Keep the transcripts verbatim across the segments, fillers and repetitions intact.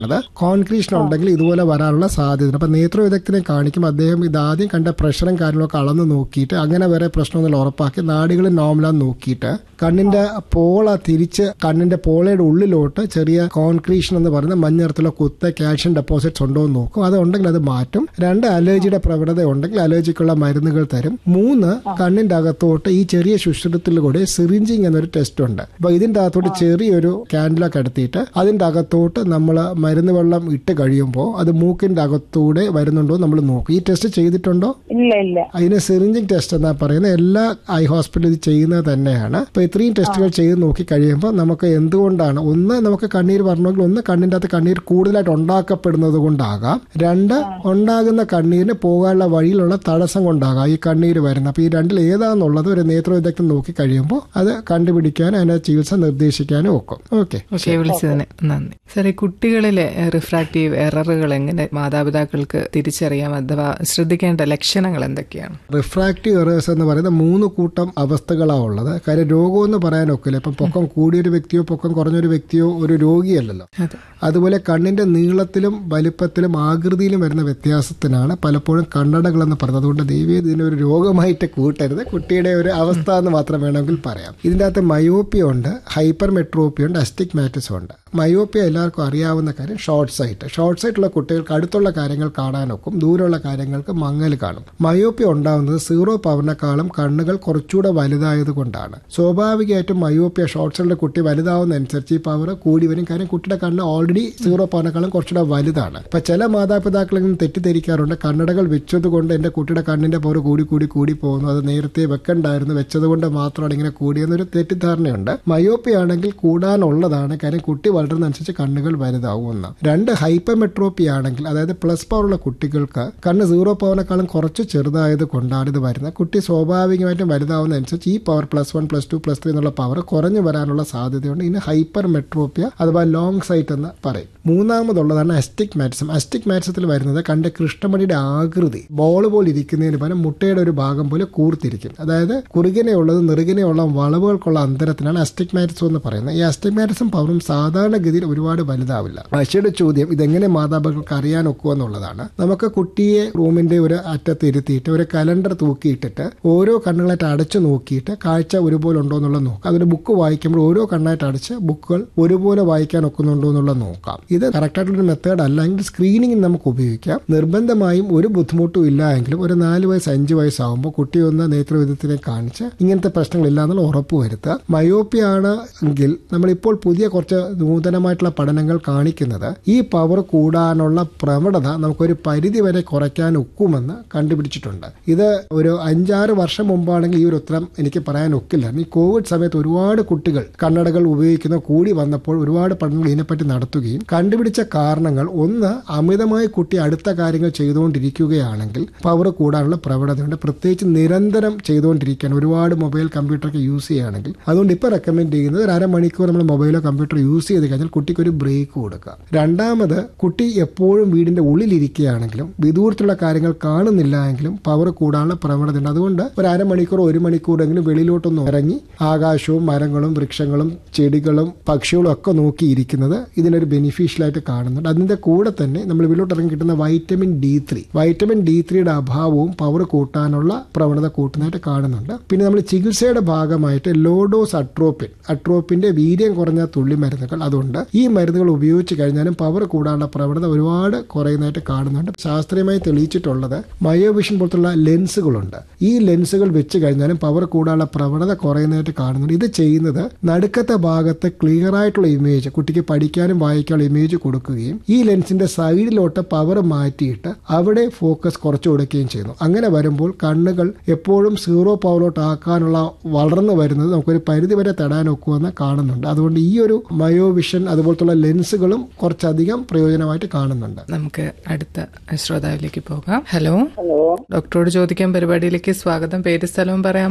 Concretion ഉണ്ടെങ്കിൽ ഇതുപോലെ വരാനുള്ള സാധ്യത. അപ്പൊ നേത്രവിദഗ്ധനെ കാണിക്കുമ്പോൾ അദ്ദേഹം ഇതാദ്യം കണ്ട പ്രഷറും കാര്യങ്ങളൊക്കെ അളന്ന് നോക്കിയിട്ട് അങ്ങനെ വരെ പ്രശ്നമൊന്നും ഉറപ്പാക്കി നാടികൾ നോർമലാന്ന് നോക്കിയിട്ട് കണ്ണിന്റെ പോള തിരിച്ച് കണ്ണിന്റെ പോളയുടെ ഉള്ളിലോട്ട് ചെറിയ കോൺക്രീഷൻ എന്ന് പറയുന്ന മഞ്ഞനിറത്തിലുള്ള കുത്ത കാൽഷ്യം ഡെപ്പോസിറ്റ്സ് ഉണ്ടോ എന്ന് നോക്കും. അത് ഉണ്ടെങ്കിൽ അത് മാറ്റും. രണ്ട്, അലർജിയുടെ പ്രവണത ഉണ്ടെങ്കിൽ അലർജിക്കുള്ള മരുന്നുകൾ തരും. മൂന്ന്, കണ്ണിന്റെ അകത്തോട്ട് ഈ ചെറിയ സുഷിരത്തിലൂടെ സിറിഞ്ചിങ് എന്നൊരു ടെസ്റ്റ് ഉണ്ട്. അപ്പൊ ഇതിന്റെ അകത്തോട്ട് ചെറിയൊരു കാൻഡിലൊക്കെ എടുത്തിട്ട് അതിന്റെ അകത്തോട്ട് നമ്മൾ മരുന്ന് വെള്ളം ഇട്ട് കഴിയുമ്പോൾ അത് മൂക്കിന്റെ അകത്തൂടെ വരുന്നുണ്ടോ നമ്മൾ നോക്കും. ഈ ടെസ്റ്റ് ചെയ്തിട്ടുണ്ടോ? ഇല്ല ഇല്ല. അതിന് സിറിഞ്ചിങ് ടെസ്റ്റ് എന്നാ പറയുന്നത്. എല്ലാ ഐ ഹോസ്പിറ്റലിൽ ഇത് ചെയ്യുന്നത് തന്നെയാണ്. അപ്പൊ ഇത്രയും ടെസ്റ്റുകൾ ചെയ്ത് നോക്കി കഴിയുമ്പോൾ നമുക്ക് എന്തുകൊണ്ടാണ്, ഒന്ന് നമുക്ക് കണ്ണീർ വരണമെങ്കിൽ ഒന്ന് കണ്ണിന്റെ അകത്ത് കണ്ണീർ കൂടുതലായിട്ട് ഉണ്ടാക്കപ്പെടുന്നത് കൊണ്ടാകാം. രണ്ട്, ഉണ്ടാകുന്ന കണ്ണീരിന് പോകാനുള്ള വഴിയിലുള്ള തടസ്സം കൊണ്ടാകാം ഈ കണ്ണീര് വരുന്നത്. അപ്പൊ ഈ രണ്ടിൽ ഏതാണെന്നുള്ളത് ഒരു നേത്രവിദഗ്ധൻ നോക്കി കഴിയുമ്പോൾ അത് കണ്ടുപിടിക്കാനും അതിന്റെ ചികിത്സ നിർദ്ദേശിക്കാനും ഒക്കും. ഓക്കെ, വിളിച്ചതിന് നന്ദി. സാർ, ഈ കുട്ടികളിലെ റിഫ്രാക്റ്റീവ് എററുകൾ എങ്ങനെ മാതാപിതാക്കൾക്ക് തിരിച്ചറിയാം അഥവാ ശ്രദ്ധിക്കേണ്ട ലക്ഷണങ്ങൾ എന്തൊക്കെയാണ്? റിഫ്രാക്റ്റീവ് എറേഴ്സ് എന്ന് പറയുന്ന മൂന്ന് കൂട്ടം അവസ്ഥകളാണ് ഉള്ളത്. കാര്യം രോഗം എന്ന് പറയാനൊക്കില്ല. ഇപ്പം പൊക്കം കൂടിയൊരു വ്യക്തിയോ പൊക്കം കുറഞ്ഞൊരു വ്യക്തിയോ ഒരു രോഗിയല്ലല്ലോ. അതുപോലെ കണ്ണിന്റെ നീളത്തിലും വലിപ്പത്തിലും ആകൃതിയിലും വരുന്ന വ്യത്യാസത്തിനാണ് പലപ്പോഴും കണ്ണടകൾ എന്ന് പറയുന്നത്. അതുകൊണ്ട് ദൈവം ഇതിനെ ഒരു രോഗമായിട്ട് കൂട്ടരുത്, കുട്ടിയുടെ ഒരു അവസ്ഥ എന്ന് മാത്രം വേണമെങ്കിൽ പറയാം. ഇതിൻ്റെ അകത്ത് മയോപ്പിയ ഉണ്ട്, ഹൈപ്പർ മെട്രോപ്പിയ ഉണ്ട്, അസ്റ്റിഗ്മാറ്റിസം ഉണ്ട്. മയോപ്പിയ എല്ലാവർക്കും അറിയാവുന്ന കാര്യം ഷോർട്ട് സൈറ്റ്. ഷോർട്ട് സൈറ്റുള്ള കുട്ടികൾക്ക് അടുത്തുള്ള കാര്യങ്ങൾ കാണാനൊക്കും, ദൂരമുള്ള കാര്യങ്ങൾക്ക് മങ്ങൽ കാണും. മയോപ്പിയ ഉണ്ടാകുന്നത് സീറോ പവറിനെക്കാളും കണ്ണുകൾ കുറച്ചുകൂടെ വലുതായത് കൊണ്ടാണ്. സ്വാഭാവികമായിട്ടും മയോപ്പിയ ഷോർട്ട് സൈറ്റിലെ കുട്ടി വലുതാവുന്നതനുസരിച്ച് ഈ പവർ കൂടി വരും. കാരണം കുട്ടിയുടെ കണ്ണ് ഓൾറെഡി സീറോ പവറിനെക്കാളും കുറച്ചുകൂടെ വലുതാണ്. ഇപ്പൊ ചില മാതാപിതാക്കളിൽ നിന്ന് തെറ്റിദ്ധരിക്കാറുണ്ട്, കണ്ണടകൾ വെച്ചത് കൊണ്ട് എന്റെ കുട്ടിയുടെ കണ്ണിന്റെ പവർ കൂടി കൂടി കൂടി പോകുന്നു, അത് നേരത്തെ വെക്കണ്ടായിരുന്നു, വെച്ചത് കൊണ്ട് മാത്രമാണ് ഇങ്ങനെ കൂടിയെന്നൊരു തെറ്റിദ്ധാരണയുണ്ട്. മയോപ്പിയ ആണെങ്കിൽ കൂടാനുള്ളതാണ്, കാര്യം കുട്ടി വളരുന്നതനുസരിച്ച് കണ്ണുകൾ വലുതാവുമെന്ന്. രണ്ട്, ഹൈപ്പർ മെട്രോപ്പി ആണെങ്കിൽ അതായത് പ്ലസ് പവറുള്ള കുട്ടികൾക്ക് കണ്ണ് സീറോ പവറിനെക്കാളും കുറച്ച് ചെറുതായത് കൊണ്ടാണ് ഇത് വരുന്നത്. കുട്ടി സ്വാഭാവികമായിട്ടും വലുതാവുന്നതനുസരിച്ച് ഈ power plus one plus two plus three എന്നുള്ള പവർ കുറഞ്ഞു വരാനുള്ള സാധ്യതയുണ്ട്. ഇതിന് ഹൈപ്പർ മെട്രോപ്പിയ അഥവാ ലോങ് സൈറ്റ് എന്ന് പറയും. മൂന്നാമതുള്ളതാണ് അസ്റ്റിഗ്മാറ്റിസം. അസ്റ്റിഗ്മാറ്റിസത്തിൽ വരുന്നത് കണ്ട കൃഷ്ണമണിയുടെ ആകൃതി ബോൾ പോലെ ഇരിക്കുന്നതിന് പകരം മുട്ടയുടെ ഒരു ഭാഗം പോലെ കൂർത്തിരിക്കും. അതായത് കുറുകിനെയുള്ളത് നെറുകിനെയുള്ള വളവുകൾക്കുള്ള അന്തരത്തിനാണ് അസ്റ്റിഗ്മാറ്റിസം എന്ന് പറയുന്നത്. ഈ അസ്റ്റിഗ്മാറ്റിസം പവറും സാധാരണഗതിയിൽ ഒരുപാട് വലുതാവില്ല. പക്ഷിയുടെ ചോദ്യം ഇതെങ്ങനെ മാതാപിതാക്കൾക്ക് അറിയാൻ ഒക്കുക എന്നുള്ളതാണ്. നമുക്ക് കുട്ടിയെ റൂമിന്റെ ഒരു അറ്റത്ത് ഇരുത്തിയിട്ട് ഒരു കലണ്ടർ തൂക്കിയിട്ടിട്ട് ഓരോ കണ്ണുകളായിട്ട് അടച്ചു നോക്കിയിട്ട് കാഴ്ച ഒരുപോലെ ഉണ്ടോ എന്നുള്ളത് നോക്കാം. അതൊരു ബുക്ക് വായിക്കുമ്പോൾ ഓരോ കണ്ണായിട്ട് അടച്ച് ബുക്കുകൾ ഒരുപോലെ വായിക്കാൻ ഒക്കുന്നുണ്ടോ എന്നുള്ളത് നോക്കാം. ഇത് കറക്റ്റായിട്ടുള്ളൊരു മെത്തേഡ് അല്ലെങ്കിൽ സ്ക്രീനിങ് നമുക്ക് ഉപയോഗിക്കാം. നിർബന്ധമായും ഒരു ബുദ്ധിമുട്ടും ഇല്ല എങ്കിലും ഒരു നാല് വയസ്സ് അഞ്ച് വയസ്സാകുമ്പോൾ കുട്ടിയെ ഒന്ന് നേത്രവിദഗ്ധനെ കാണിച്ച് ഇങ്ങനത്തെ പ്രശ്നങ്ങളില്ല എന്നുള്ള ഉറപ്പ് വരുത്തുക. മയോപ്പിയ ആണ് എങ്കിൽ നമ്മളിപ്പോൾ പുതിയ കുറച്ച് നൂതനമായിട്ടുള്ള പഠനങ്ങൾ കാണിക്കുന്നത് ഈ പവർ കൂടാനുള്ള പ്രവണത നമുക്കൊരു പരിധി വരെ കുറയ്ക്കാൻ ഒക്കുമെന്ന് കണ്ടുപിടിച്ചിട്ടുണ്ട്. ഇത് ഒരു അഞ്ചാറ് വർഷം മുമ്പാണെങ്കിൽ ഈ ഒരു ഉത്തരം എനിക്ക് പറയാൻ ഒക്കില്ല. ഈ കോവിഡ് സമയത്ത് ഒരുപാട് കുട്ടികൾ കണ്ണടകൾ ഉപയോഗിക്കുന്ന കൂടി വന്നപ്പോൾ ഒരുപാട് പഠനങ്ങൾ ഇതിനെപ്പറ്റി നടത്തുകയും കണ്ടുപിടിച്ച കാരണങ്ങൾ ഒന്ന്, അമിതമായി കുട്ടി അടുത്ത കാര്യങ്ങൾ ചെയ്തുകൊണ്ടിരിക്കുകയാണെങ്കിൽ പവർ കൂടാനുള്ള പ്രവണതയുണ്ട്. പ്രത്യേകിച്ച് നിരന്തരം ചെയ്തുകൊണ്ടിരിക്കുകയാണ്, ഒരുപാട് മൊബൈൽ കമ്പ്യൂട്ടറൊക്കെ യൂസ് ചെയ്യുകയാണെങ്കിൽ. അതുകൊണ്ട് ഇപ്പോൾ റെക്കമെൻഡ് ചെയ്യുന്നത് ഒരു അരമണിക്കൂർ നമ്മൾ മൊബൈലോ കമ്പ്യൂട്ടർ യൂസ് ചെയ്ത് കഴിഞ്ഞാൽ കുട്ടിക്ക് ഒരു ബ്രേക്ക് കൊടുക്കുക. രണ്ടാമത്, കുട്ടി എപ്പോഴും വീടിന്റെ ഉള്ളിലിരിക്കുകയാണെങ്കിലും വിദൂരത്തുള്ള കാര്യങ്ങൾ കാണുന്നില്ല എങ്കിലും പവർ കൂടാനുള്ള പ്രവണതയുണ്ട്. അതുകൊണ്ട് ഒരു അരമണിക്കൂർ ഒരു മണിക്കൂറെങ്കിലും വെളിയിലോട്ടൊന്ന് ഇറങ്ങി ആകാശവും മരങ്ങളും വൃക്ഷങ്ങളും ചെടികളും പക്ഷികളും ഒക്കെ നോക്കിയിരിക്കുന്നത് ഇതിനൊരു ബെനിഫിഷ്യലായിട്ട് കാണുന്നുണ്ട്. അതിന്റെ കൂടെ തന്നെ നമ്മൾ വെളിയിലോട്ട് ഇറങ്ങി കിട്ടുന്ന vitamin D three vitamin D ത്രീയുടെ അഭാവവും പവർ കൂട്ടാനുള്ള പ്രവണത കൂട്ടുന്നതായിട്ട് കാണുന്നുണ്ട്. പിന്നെ നമ്മൾ ചികിത്സയുടെ ഭാഗമായിട്ട് ലോഡോസ് അട്രോപ്പിൻ അട്രോപ്പിന്റെ വീര്യം കുറഞ്ഞ തുള്ളി മരുന്നുകൾ, അതുകൊണ്ട് ഈ മരുന്നുകൾ ഉപയോഗിച്ച് കഴിഞ്ഞാലും പവർ കൂടാനുള്ള പ്രവണത ഒരുപാട് കുറയുന്നതായിട്ട് കാണുന്നുണ്ട്. ശാസ്ത്രീയമായി തെളിയിച്ചിട്ടുള്ളത് മയോവിഷൻ പോലത്തുള്ള ലെൻസുകളുണ്ട്. ഈ ലെൻസുകൾ വെച്ച് കഴിഞ്ഞാലും പവർ കൂടാനുള്ള പ്രവണത കുറയുന്നതായിട്ട് കാണുന്നുണ്ട്. ഇത് ചെയ്യുന്നത് നടുക്കത്തെ ഭാഗത്ത് ക്ലിയർ ആയിട്ടുള്ള ഇമേജ് കുട്ടിക്ക് പഠിക്കാനും വായിക്കാനുള്ള ഇമേജ് കൊടുക്കുകയും ഈ ലെൻസിന്റെ സൈഡിലോട്ട് പവർ മാറ്റിയിട്ട് അവിടെ ഫോക്കസ് കുറച്ചു കൊടുക്കുകയും ചെയ്യുന്നു. അങ്ങനെ വരുമ്പോൾ കണ്ണുകൾ എപ്പോഴും സീറോ പവറിലോട്ട് ആക്കാനുള്ള വളർന്നു വരുന്നത് നമുക്കൊരു പരിധി വരെ തടാൻ ഒക്കുമെന്ന് കാണുന്നുണ്ട്. അതുകൊണ്ട് ഈ ഒരു മയോവിഷൻ അതുപോലത്തുള്ള ലെൻസുകളും കുറച്ചധികം പ്രയോജനമായിട്ട് കാണുന്നുണ്ട്. നമുക്ക് അടുത്ത ശ്രോതാവിലേക്ക് പോകാം. ഹലോ, ഡോക്ടറോട് ചോദിക്കാൻ പരിപാടിയിലേക്ക് സ്വാഗതം. പേര് സ്ഥലവും പറയാമോ?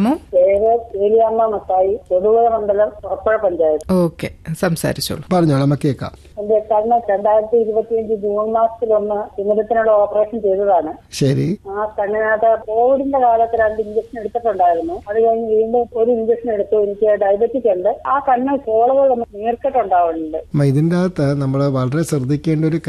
പേര് ഏലിയാമ്മ മത്തായി, തൊടുപുഴ മണ്ഡലം, ഉറപ്പുഴ പഞ്ചായത്ത്. ഓക്കെ, സംസാരിച്ചോളൂ. പറഞ്ഞോളാം, നമുക്ക് കേൾക്കാം. എന്റെ കണ്ണ് രണ്ടായിരത്തി ഇരുപത്തിയഞ്ച് ജൂൺ മാസത്തിലൊന്ന് തിമിരത്തിനുള്ള ഓപ്പറേഷൻ ചെയ്തതാണ്. ശരി. ആ കണ്ണിനകത്ത് കോവിഡിന്റെ കാലത്ത് രണ്ട് ഇഞ്ചക്ഷൻ എടുത്തിട്ടുണ്ടായിരുന്നു. അത് കഴിഞ്ഞ് വീണ്ടും ഒരു ഇഞ്ചക്ഷൻ എടുത്തു. എനിക്ക് ഡയബറ്റിക് ഉണ്ട്. ആ കണ്ണ് കോളകൾ നീർക്കെട്ടുണ്ടാവുന്നുണ്ട്. ഇതിന്റെ അകത്ത് നമ്മൾ വളരെ ശ്രദ്ധിക്കേണ്ട ഒരു